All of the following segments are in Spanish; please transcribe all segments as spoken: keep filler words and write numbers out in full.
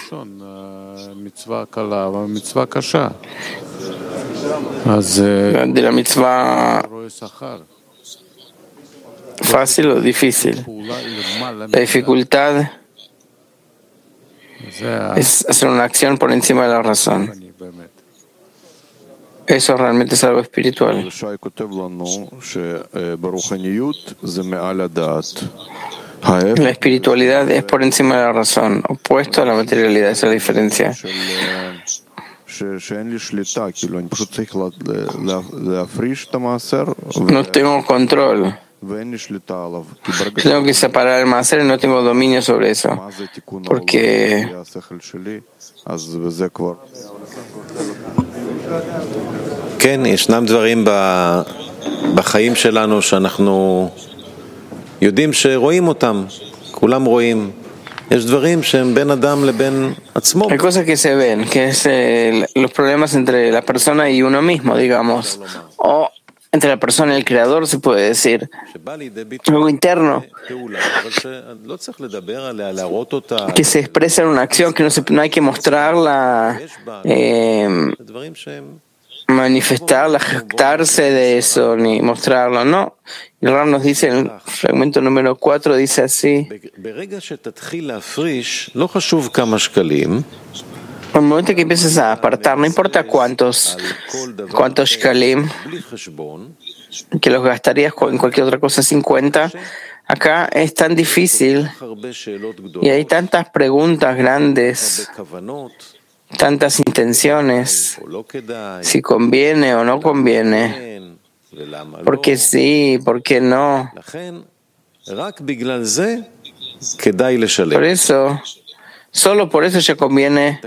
de la mitzvah fácil o difícil. La dificultad es hacer una acción por encima de la razón. Eso realmente es algo espiritual. La espiritualidad es por encima de la razón, opuesto a la materialidad. Esa es la diferencia. No tengo control. Yo tengo que separar el maaser y no tengo dominio sobre eso. Porque כן, ישנם דברים בחיים שלנו שאנחנו יודעים שרואים אותם, כולם רואים. יש דברים שהם בין אדם לבין עצמו. Hay cosas que se ven, que es eh, los problemas entre la persona y uno mismo, digamos. O entre la persona y el creador, se puede decir. Algo interno. Que se expresa en una acción, que no, se, no hay que mostrarla, eh, manifestarla, jactarse de eso, ni mostrarlo, no. El Rab nos dice en el fragmento número cuatro, dice así: al momento que empieces a apartar, no importa cuántos, cuántos shkalim, que los gastarías en cualquier otra cosa sin cuenta, acá es tan difícil y hay tantas preguntas grandes, tantas intenciones, si conviene o no conviene, por qué sí, por qué no. Por eso, solo por eso ya conviene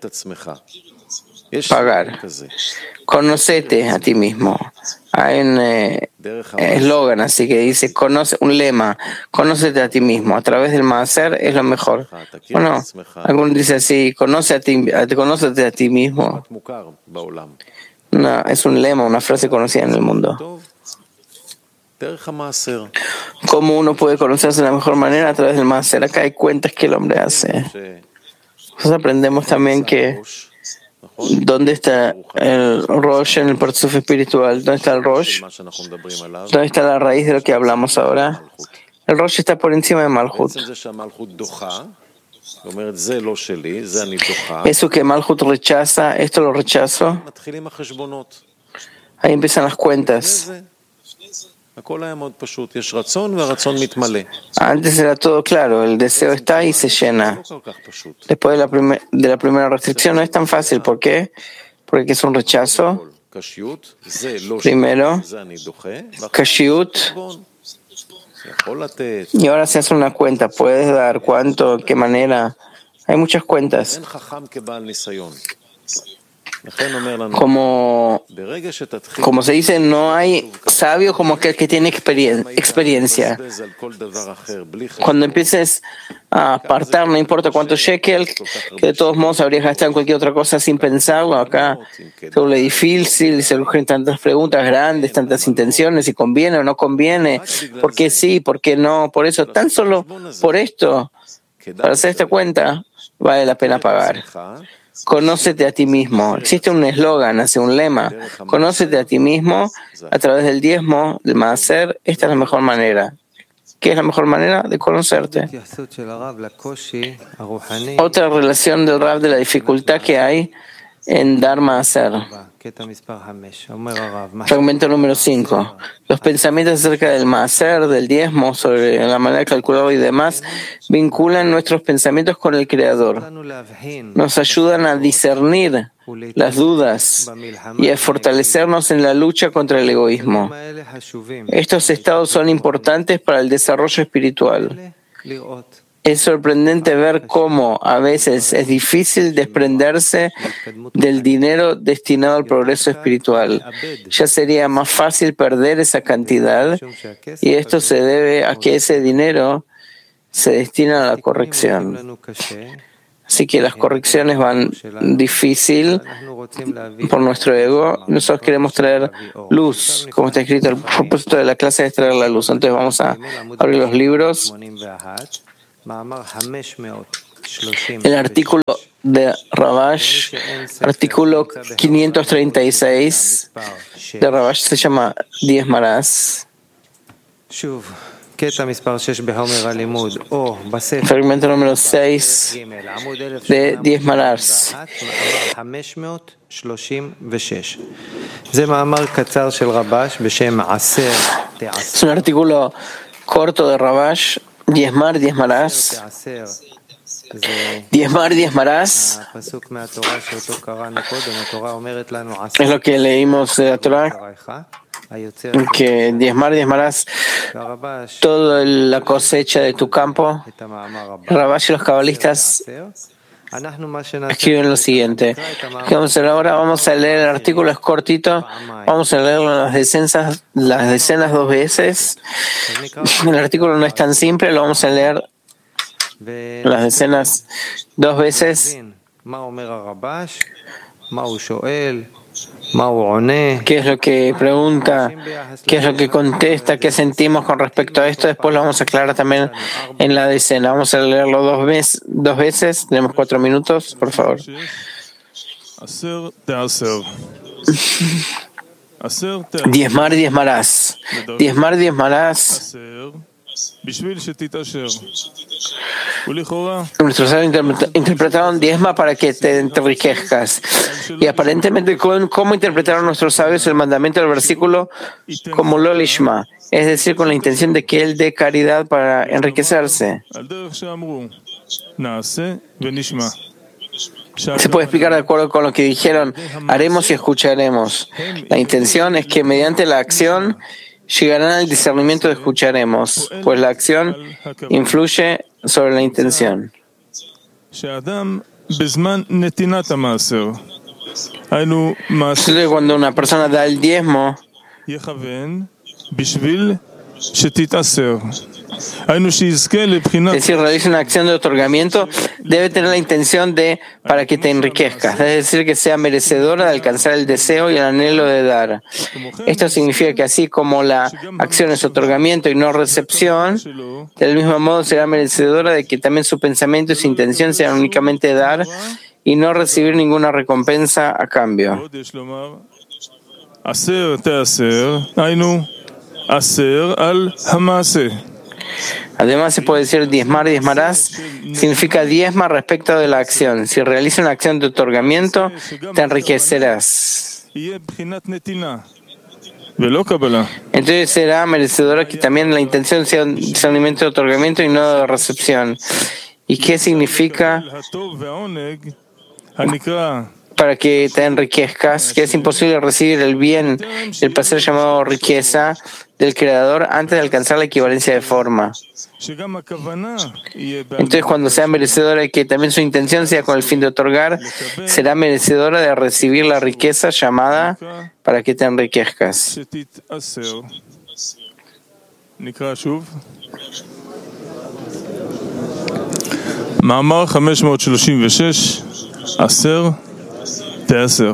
pagar. Conócete a ti mismo. Hay un eslogan eh, así que dice, conoce, un lema, conócete a ti mismo. A través del maaser es lo mejor. Bueno, algunos dicen así, conoce a ti, conócete a ti mismo. No, es un lema, una frase conocida en el mundo. ¿Cómo uno puede conocerse de la mejor manera? A través del maaser. Acá hay cuentas que el hombre hace. Nosotros aprendemos también que ¿dónde está el Rosh en el Parzuf espiritual? ¿Dónde está el Rosh? ¿Dónde está la raíz de lo que hablamos ahora? El Rosh está por encima de Malhut. Eso que Malhut rechaza, esto lo rechazo. Ahí empiezan las cuentas. Antes era todo claro, el deseo está y se llena. Después de la, primer, de la primera restricción no es tan fácil. ¿Por qué? Porque es un rechazo. Primero, kashiut. Y ahora se hace una cuenta. ¿Puedes dar cuánto? ¿Qué manera? Hay muchas cuentas. Como, como se dice, no hay sabio como aquel que tiene experiencia. Cuando empieces a apartar, no importa cuánto shekel, que de todos modos habrías gastado en cualquier otra cosa sin pensarlo, acá se vuelve difícil, se surgen tantas preguntas grandes, tantas intenciones, si conviene o no conviene, por qué sí, por qué no. Por eso, tan solo por esto, para hacer esta cuenta, vale la pena pagar. Conócete a ti mismo. Existe un eslogan, hace un lema. Conócete a ti mismo a través del diezmo, del maaser. Esta es la mejor manera. ¿Qué es la mejor manera? De conocerte. Otra relación del Rab de la dificultad que hay en dar maaser. Fragmento número cinco. Los pensamientos acerca del maaser, del diezmo, sobre la manera de calcularlo y demás, vinculan nuestros pensamientos con el Creador. Nos ayudan a discernir las dudas y a fortalecernos en la lucha contra el egoísmo. Estos estados son importantes para el desarrollo espiritual. Es sorprendente ver cómo a veces es difícil desprenderse del dinero destinado al progreso espiritual. Ya sería más fácil perder esa cantidad y esto se debe a que ese dinero se destina a la corrección. Así que las correcciones van difícil por nuestro ego. Nosotros queremos traer luz, como está escrito. El propósito de la clase es traer la luz. Entonces vamos a abrir los libros. El artículo de Rabash, artículo quinientos treinta y seis de Rabash, se llama diezmarás. Fragmento número seis de diezmarás. Es un artículo corto de Rabash, diezmar, diezmarás. Diezmar, diezmarás. Es lo que leímos de la Torah, que diezmar, diezmarás toda la cosecha de tu campo. Rabash y los cabalistas escriben lo siguiente. ¿Qué vamos a hacer ahora? Vamos a leer el artículo, es cortito. Vamos a leerlo las decenas, las decenas dos veces. El artículo no es tan simple, lo vamos a leer las decenas dos veces. ¿Qué es lo que pregunta? ¿Qué es lo que contesta? ¿Qué sentimos con respecto a esto? Después lo vamos a aclarar también en la decena. Vamos a leerlo dos veces. Dos veces. Tenemos cuatro minutos, por favor. Diezmar, diezmarás. Diezmar, diezmarás. Nuestros sabios interpretaron diezma para que te enriquezcas. Y aparentemente, ¿cómo interpretaron nuestros sabios el mandamiento del versículo? Como lo lishma, es decir, con la intención de que él dé caridad para enriquecerse. Se puede explicar de acuerdo con lo que dijeron, haremos y escucharemos. La intención es que mediante la acción llegarán al discernimiento de escucharemos, pues la acción influye sobre la intención. Entonces, cuando una persona da el diezmo, es decir, realiza una acción de otorgamiento, debe tener la intención de para que te enriquezcas, es decir, que sea merecedora de alcanzar el deseo y el anhelo de dar. Esto significa que así como la acción es otorgamiento y no recepción, del mismo modo será merecedora de que también su pensamiento y su intención sean únicamente dar y no recibir ninguna recompensa a cambio. Además, se puede decir diezmar, diezmarás, significa diezma respecto de la acción. Si realizas una acción de otorgamiento, te enriquecerás. Entonces será merecedora que también la intención sea un discernimiento de otorgamiento y no de recepción. ¿Y qué significa para que te enriquezcas? Que es imposible recibir el bien, el placer llamado riqueza del Creador antes de alcanzar la equivalencia de forma. Entonces, cuando sea merecedora de que también su intención sea con el fin de otorgar, será merecedora de recibir la riqueza llamada para que te enriquezcas. מאמר חמש מאות שלושים ושש, עשר תעשר.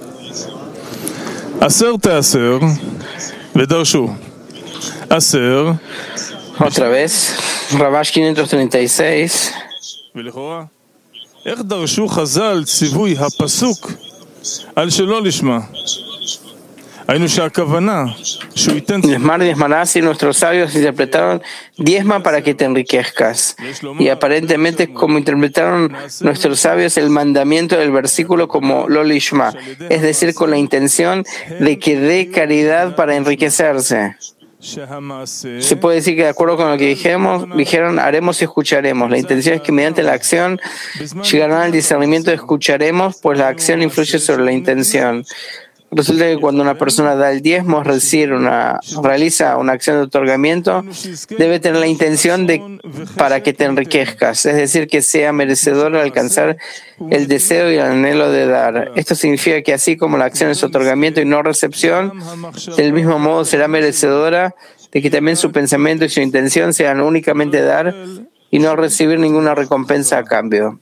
עשר תעשר, ודרשו. עשר. Otra vez, Rabash quinientos treinta y seis. ולכאורה, איך דרשו חז"ל ציווי הפסוק על שלא לשמה? היינו שהכוונה שהוא ייתן... Diezmar, diezmarás, y nuestros sabios interpretaron diezma para que te enriquezcas. Y aparentemente, como interpretaron nuestros sabios el mandamiento del versículo como lo lishma, es decir, con la intención de que dé caridad para enriquecerse. Se puede decir que de acuerdo con lo que dijimos, dijeron haremos y escucharemos. La intención es que mediante la acción llegarán al discernimiento de escucharemos, pues la acción influye sobre la intención. Resulta que cuando una persona da el diezmo, es decir, una, realiza una acción de otorgamiento, debe tener la intención de para que te enriquezcas, es decir, que sea merecedor de alcanzar el deseo y el anhelo de dar. Esto significa que así como la acción es otorgamiento y no recepción, del mismo modo será merecedora de que también su pensamiento y su intención sean únicamente dar y no recibir ninguna recompensa a cambio.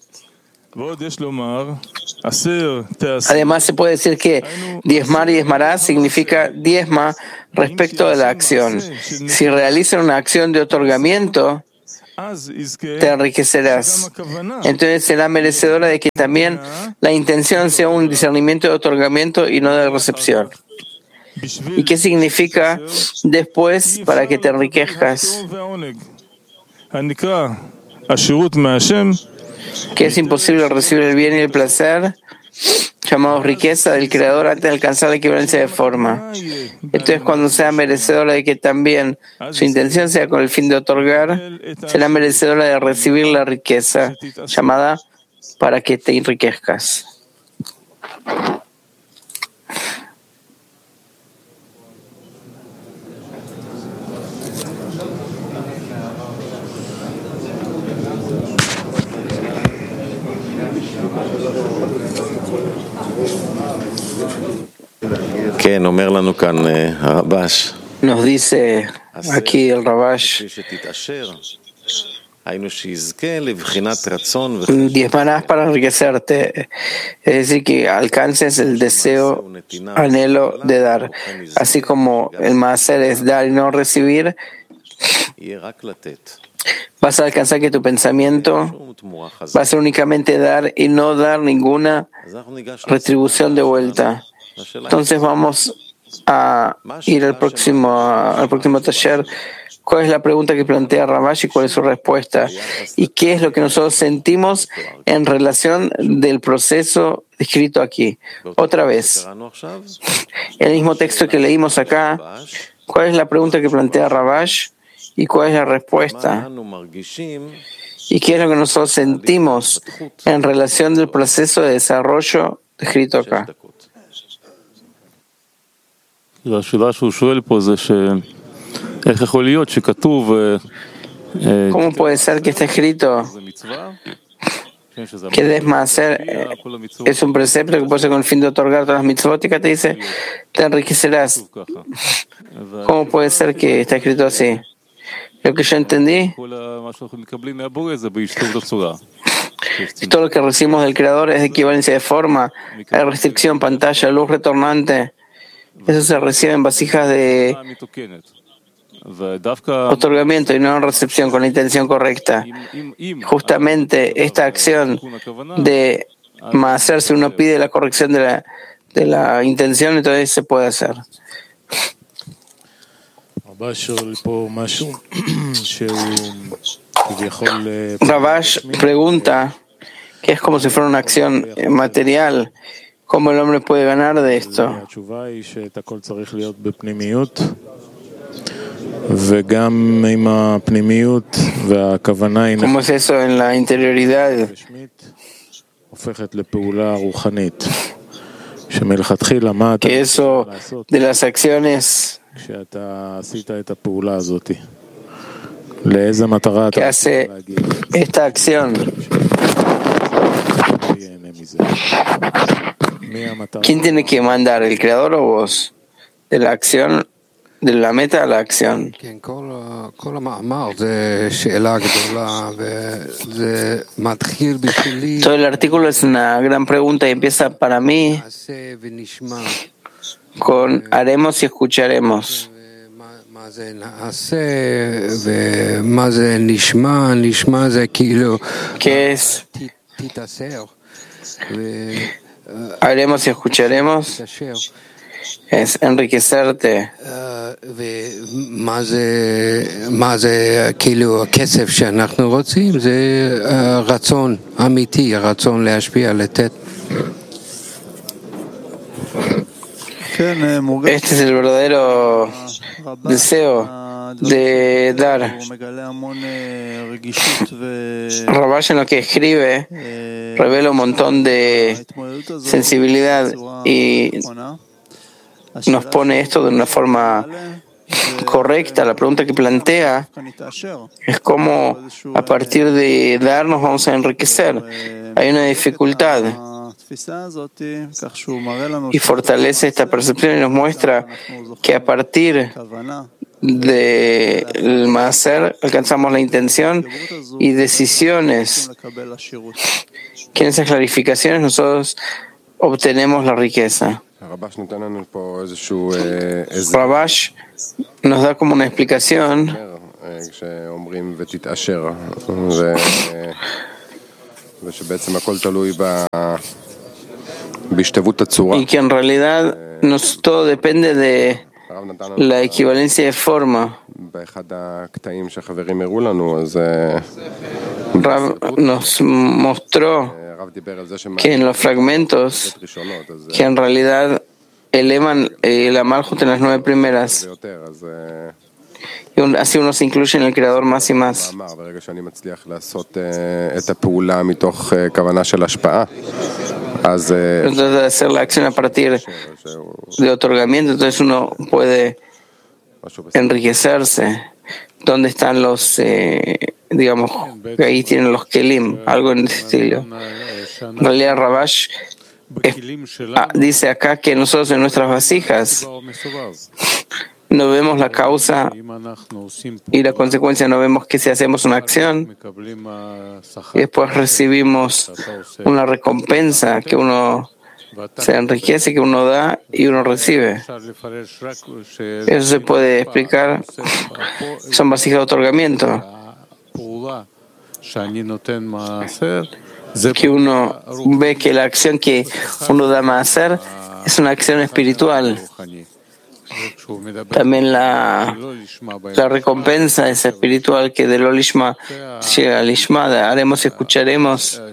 Además, se puede decir que diezmar y diezmarás significa diezma respecto de la acción. Si realizan una acción de otorgamiento, te enriquecerás. Entonces será merecedora de que también la intención sea un discernimiento de otorgamiento y no de recepción. ¿Y qué significa después para que te enriquezcas? Que es imposible recibir el bien y el placer, llamados riqueza del Creador, antes de alcanzar la equivalencia de forma. Entonces, cuando sea merecedora de que también su intención sea con el fin de otorgar, será merecedora de recibir la riqueza, llamada para que te enriquezcas. Nos dice aquí el Rabash, diezmarás para enriquecerte, es decir, que alcances el deseo, anhelo de dar, así como el maaser es dar y no recibir. Vas a alcanzar que tu pensamiento va a ser únicamente dar y no dar ninguna retribución de vuelta. Entonces vamos a ir al próximo, al próximo taller. ¿Cuál es la pregunta que plantea Rabash y cuál es su respuesta? ¿Y qué es lo que nosotros sentimos en relación del proceso descrito aquí? Otra vez, el mismo texto que leímos acá, ¿cuál es la pregunta que plantea Rabash y cuál es la respuesta? ¿Y qué es lo que nosotros sentimos en relación del proceso de desarrollo descrito acá? ¿Cómo puede ser que está escrito que desmacer es un precepto que puede ser con el fin de otorgar todas las mitzvot? Y acá te dice, te enriquecerás. ¿Cómo puede ser que está escrito así? Lo que yo entendí, todo lo que recibimos del Creador es de equivalencia de forma, hay restricción, pantalla, luz retornante. Eso se recibe en vasijas de otorgamiento y no en recepción, con la intención correcta. Justamente esta acción de maaser, si uno pide la corrección de la, de la intención, entonces se puede hacer. Rabash pregunta que es como si fuera una acción material. ¿Cómo el hombre puede ganar de esto? ¿Cómo es eso en la interioridad? Que eso de las acciones que hace esta acción, ¿quién tiene que mandar, el Creador o vos? De la acción, de la meta a la acción. Todo el artículo es una gran pregunta y empieza para mí con haremos y escucharemos. ¿Qué es? Haremos y escucharemos. Es enriquecerte. Este es el verdadero deseo de dar. Rabash en lo que escribe revela un montón de sensibilidad y nos pone esto de una forma correcta. La pregunta que plantea es cómo a partir de dar nos vamos a enriquecer. Hay una dificultad y fortalece esta percepción y nos muestra que a partir del maaser alcanzamos la intención y decisiones, que en esas clarificaciones nosotros obtenemos la riqueza. Rabash nos da como una explicación y que en realidad nos, todo depende de la equivalencia de forma. Rav nos mostró que en los fragmentos que en realidad elevan eh, la Malhut en las nueve primeras, y un, así uno se incluye en el Creador más y más. Entonces, de hacer la acción a partir de otorgamiento, entonces uno puede enriquecerse. ¿Dónde están los, eh, digamos, ahí tienen los kelim, algo en ese estilo? En realidad, Rabash es, ah, dice acá que nosotros en nuestras vasijas no vemos la causa y la consecuencia, no vemos que si hacemos una acción y después recibimos una recompensa, que uno se enriquece, que uno da y uno recibe. Eso se puede explicar. Son vasijas de otorgamiento. Que uno ve que la acción que uno da más hacer es una acción espiritual. También la, la recompensa es espiritual, que del Olishma llega al Lishma, haremos y escucharemos.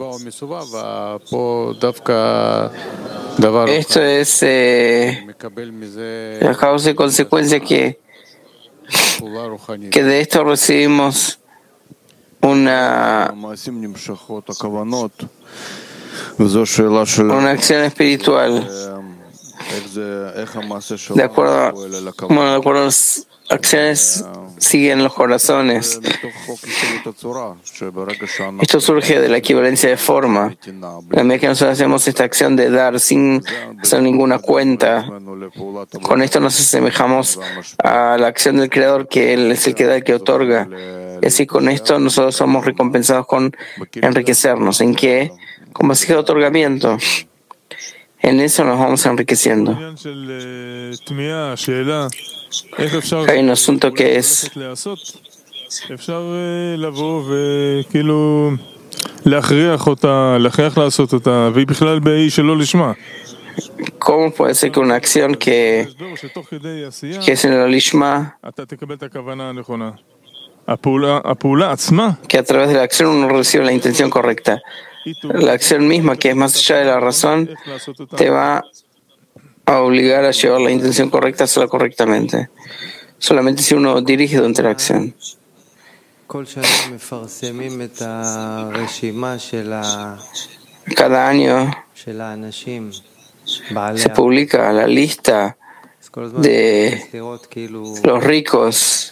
Esto es eh, la causa y consecuencia que, que de esto recibimos una, una acción espiritual. De acuerdo, bueno, de acuerdo a las acciones siguen los corazones. Esto surge de la equivalencia de forma. La medida que nosotros hacemos esta acción de dar sin hacer ninguna cuenta, con esto nos asemejamos a la acción del Creador, que Él es el que da, el que otorga. Y así con esto nosotros somos recompensados con enriquecernos. ¿En qué? Como así de otorgamiento. En eso nos vamos enriqueciendo. Hay un asunto que es ¿cómo puede ser que una acción que, que es en el Lishma, que a través de la acción uno recibe la intención correcta? La acción misma, que es más allá de la razón, te va a obligar a llevar la intención correcta a hacerla correctamente. Solamente si uno dirige durante la acción. Cada año se publica la lista de los ricos.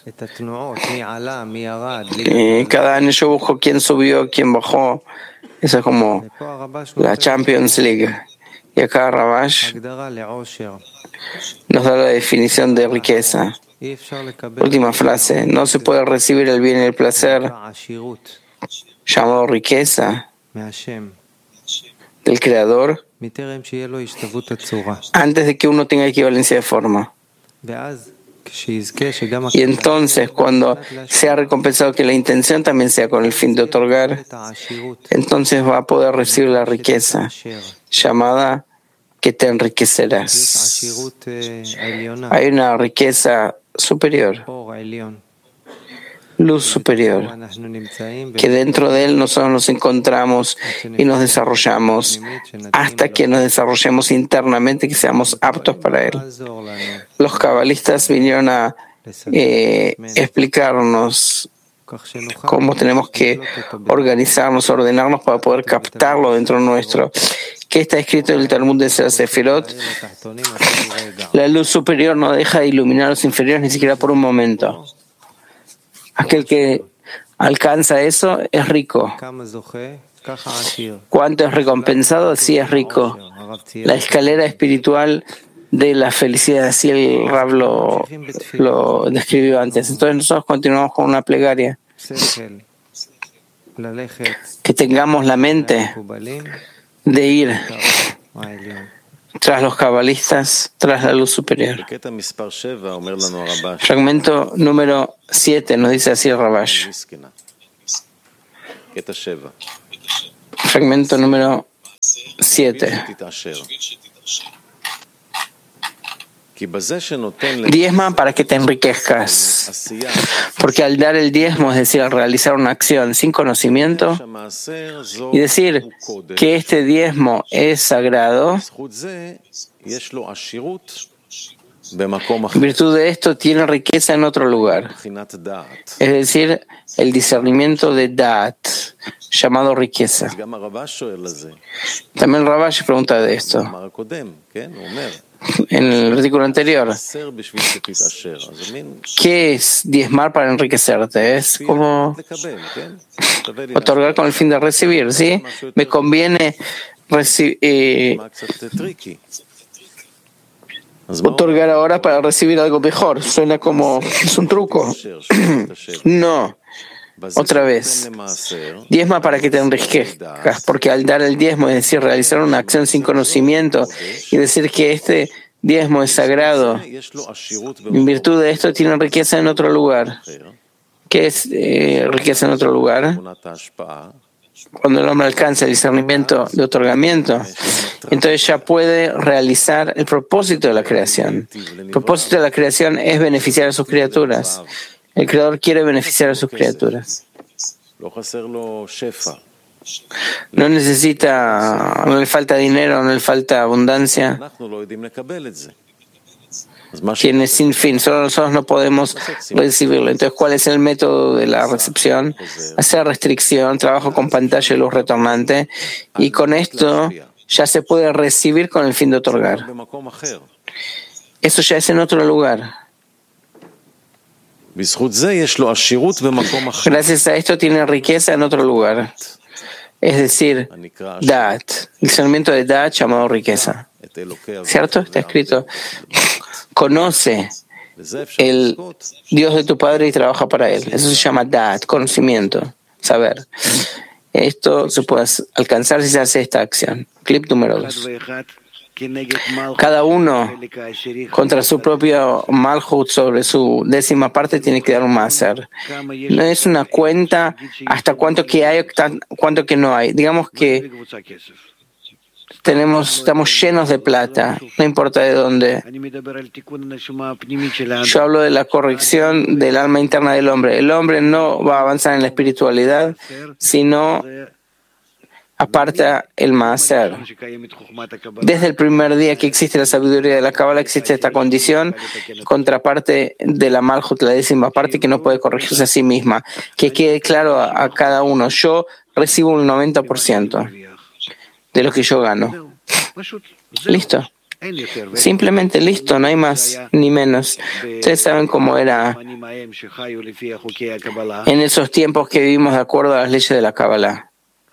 Y cada año yo busco quién subió, quién bajó. Eso es como la Champions League. Y acá Rabash nos da la definición de riqueza. Última frase. No se puede recibir el bien y el placer, llamado riqueza, del Creador, antes de que uno tenga equivalencia de forma. Y entonces, cuando sea recompensado que la intención también sea con el fin de otorgar, entonces va a poder recibir la riqueza llamada que te enriquecerás. Hay una riqueza superior, luz superior, que dentro de él nosotros nos encontramos y nos desarrollamos hasta que nos desarrollemos internamente, que seamos aptos para él. Los cabalistas vinieron a eh, explicarnos cómo tenemos que organizarnos, ordenarnos para poder captarlo dentro nuestro. ¿Qué está escrito en el Talmud de Sefirot? La luz superior no deja de iluminar a los inferiores ni siquiera por un momento. Aquel que alcanza eso es rico. ¿Cuánto es recompensado? Así es rico. La escalera espiritual de la felicidad, así el Rav lo, lo describió antes. Entonces nosotros continuamos con una plegaria. Que tengamos la mente de ir tras los cabalistas, tras la luz superior. Fragmento número siete nos dice así el Rabash. Fragmento número siete. Diezma para que te enriquezcas, porque al dar el diezmo, es decir, al realizar una acción sin conocimiento y decir que este diezmo es sagrado, en virtud de esto tiene riqueza en otro lugar, es decir, el discernimiento de Da'at, llamado riqueza. También Rabash pregunta de esto en el artículo anterior. ¿Qué es diezmar para enriquecerte? Es como otorgar con el fin de recibir, ¿sí? Me conviene reci- eh, otorgar ahora para recibir algo mejor. Suena como es un truco. No. Otra vez, diezma para que te enriquezcas, porque al dar el diezmo, es decir, realizar una acción sin conocimiento y decir que este diezmo es sagrado, en virtud de esto tiene riqueza en otro lugar. ¿Qué es eh, riqueza en otro lugar? Cuando el hombre alcanza el discernimiento de otorgamiento, entonces ya puede realizar el propósito de la creación. El propósito de la creación es beneficiar a sus criaturas. El Creador quiere beneficiar a sus criaturas. No necesita, no le falta dinero, no le falta abundancia. Tiene sin fin, solo nosotros no podemos recibirlo. Entonces, ¿cuál es el método de la recepción? Hacer restricción, trabajo con pantalla y luz retornante, y con esto ya se puede recibir con el fin de otorgar. Eso ya es en otro lugar. Gracias a esto tiene riqueza en otro lugar, es decir, Da'at, discernimiento de Da'at llamado riqueza. ¿Cierto? Está escrito, conoce el Dios de tu padre y trabaja para él. Eso se llama Da'at, conocimiento, saber. Esto se puede alcanzar si se hace esta acción. Clip número dos. Cada uno contra su propio Malhut sobre su décima parte tiene que dar un Maser. No es una cuenta hasta cuánto que hay, cuánto que no hay. Digamos que tenemos, estamos llenos de plata, no importa de dónde. Yo hablo de la corrección del alma interna del hombre. El hombre no va a avanzar en la espiritualidad, sino aparta el Maaser. Desde el primer día que existe la sabiduría de la Kabbalah existe esta condición, contraparte de la Malhut, la décima parte, que no puede corregirse a sí misma. Que quede claro a, a cada uno, yo recibo un noventa por ciento de lo que yo gano. Listo. Simplemente listo, no hay más ni menos. Ustedes saben cómo era en esos tiempos que vivimos de acuerdo a las leyes de la Kabbalah.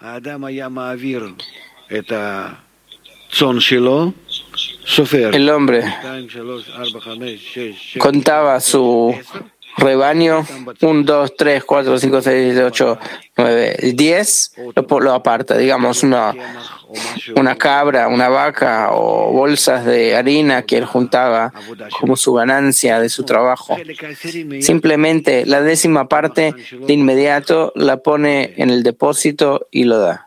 El hombre contaba su rebaño, uno, dos, tres, cuatro, cinco, seis, siete, ocho, nueve, diez, lo, lo aparta, digamos, una, una cabra, una vaca o bolsas de harina que él juntaba como su ganancia de su trabajo. Simplemente la décima parte de inmediato la pone en el depósito y lo da.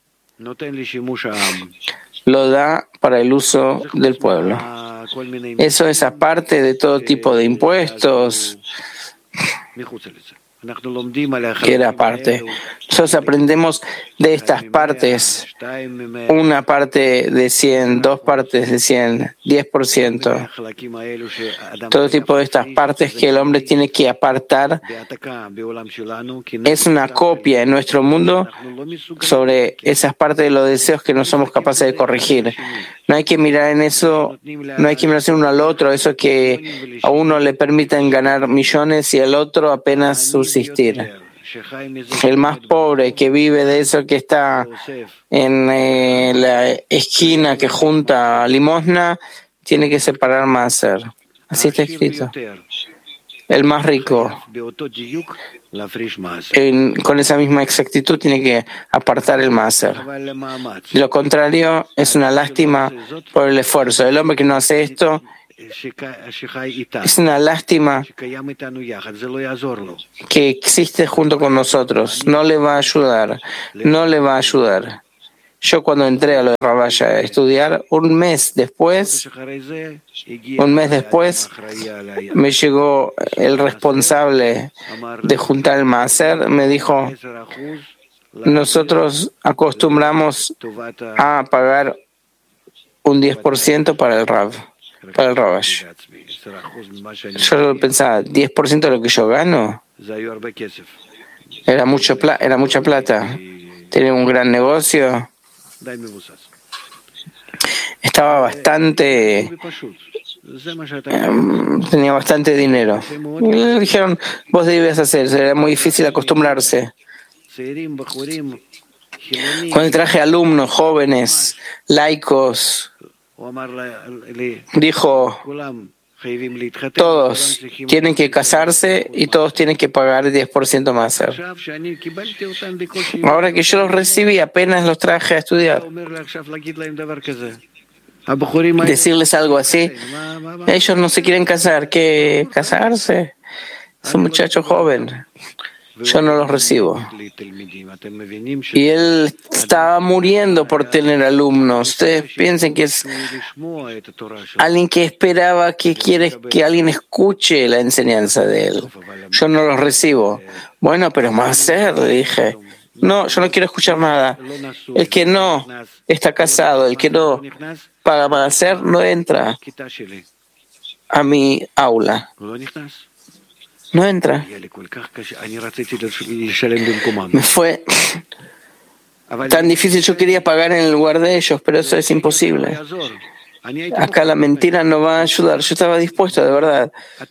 Lo da para el uso del pueblo. Eso es aparte de todo tipo de impuestos, que era parte. Nosotros aprendemos de estas partes, una parte de cien, dos partes de cien, diez por ciento. Todo tipo de estas partes que el hombre tiene que apartar es una copia en nuestro mundo sobre esas partes de los deseos que no somos capaces de corregir. No hay que mirar en eso, no hay que mirarse uno al otro, eso que a uno le permiten ganar millones y al otro apenas subsistir. El más pobre que vive de eso que está en eh, la esquina que junta limosna, tiene que separar Maaser. Así está escrito. El más rico en, con esa misma exactitud tiene que apartar el maaser. De lo contrario, es una lástima por el esfuerzo. El hombre que no hace esto es una lástima que existe junto con nosotros. No le va a ayudar, no le va a ayudar. Yo cuando entré a lo de Rabaya a estudiar, un mes después, un mes después, me llegó el responsable de juntar el maaser, me dijo, nosotros acostumbramos a pagar un diez por ciento para el Rav, para el Rabash. Yo pensaba, diez por ciento de lo que yo gano, era, mucho pla- era mucha plata. Tenía un gran negocio. Estaba bastante, eh, tenía bastante dinero. Y le dijeron, vos debes hacer, era muy difícil acostumbrarse. Cuando traje alumnos jóvenes, laicos, dijo, todos tienen que casarse y todos tienen que pagar diez por ciento más. Ahora que yo los recibí, apenas los traje a estudiar. Decirles algo así, ellos no se quieren casar, ¿qué? ¿Casarse? Es un muchacho joven. Yo no los recibo. Y él estaba muriendo por tener alumnos. Ustedes piensen que es alguien que esperaba, que quiere que alguien escuche la enseñanza de él. Yo no los recibo. Bueno, pero más ser, le dije. No, yo no quiero escuchar nada. El que no está casado, el que no paga para hacer, no entra a mi aula. No entra. Me fue tan difícil, yo quería pagar en el lugar de ellos, pero eso es imposible. Acá la mentira no va a ayudar. Yo estaba dispuesto, de verdad.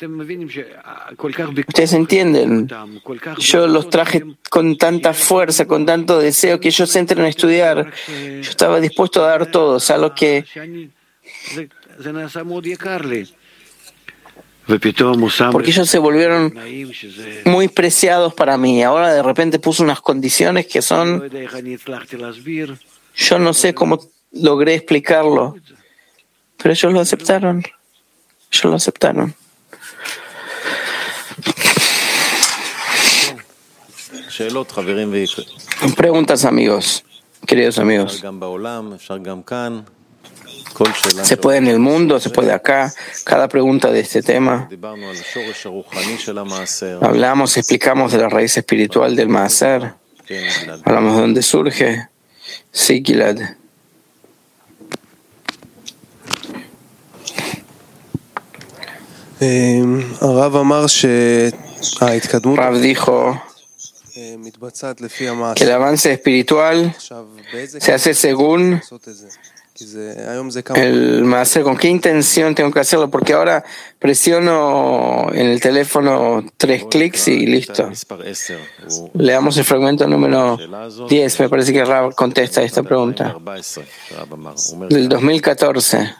Ustedes entienden. Yo los traje con tanta fuerza, con tanto deseo que ellos entren a estudiar. Yo estaba dispuesto a dar todo, a lo que porque ellos se volvieron muy preciados para mí. Ahora de repente puso unas condiciones que son... Yo no sé cómo logré explicarlo, pero ellos lo aceptaron. Ellos lo aceptaron. Preguntas, amigos, queridos amigos. Se puede en el mundo, se puede acá. Cada pregunta de este tema. Hablamos, explicamos de la raíz espiritual del Maaser. Hablamos de dónde surge. Sí, Gilad. Rav dijo que el avance espiritual se hace según el Maaser. ¿Con qué intención tengo que hacerlo? Porque ahora presiono en el teléfono tres clics y listo. Leamos el fragmento número diez. Me parece que Rav contesta esta pregunta. Del dos mil catorce.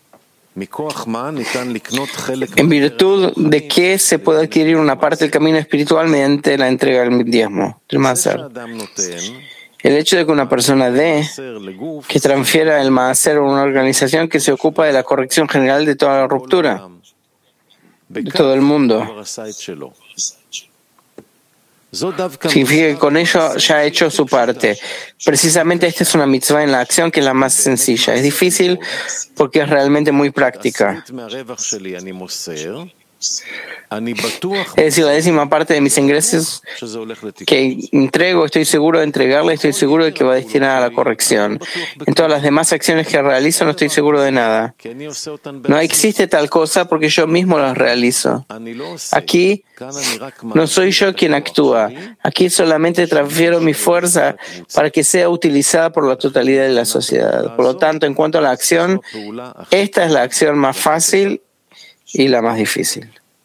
¿En virtud de qué se puede adquirir una parte del camino espiritual mediante la entrega del diezmo, del Maaser? El hecho de que una persona dé, que transfiera el Maaser a una organización que se ocupa de la corrección general de toda la ruptura, de todo el mundo, significa que con ello ya ha hecho su parte. Precisamente esta es una mitzvah en la acción que es la más sencilla. Es difícil porque es realmente muy práctica. Es decir, la décima parte de mis ingresos que entrego, estoy seguro de entregarla, estoy seguro de que va destinada a la corrección. En todas las demás acciones que realizo no estoy seguro de nada. No existe tal cosa porque yo mismo las realizo. Aquí no soy yo quien actúa. Aquí solamente transfiero mi fuerza para que sea utilizada por la totalidad de la sociedad. Por lo tanto, en cuanto a la acción, esta es la acción más fácil y la más difícil.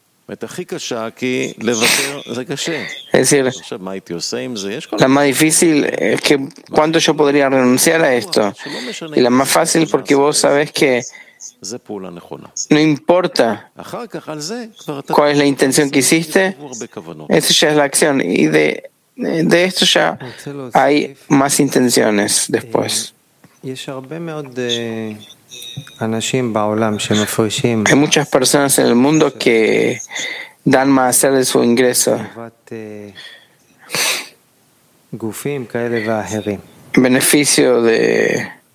Es decir, la más difícil es que cuánto yo podría renunciar a esto. Y la más fácil porque vos sabés que No importa cuál es la intención que hiciste, esa ya es la acción. Y de, de esto ya hay más intenciones después. Hay muchas personas en el mundo que dan maaser de su ingreso, beneficio de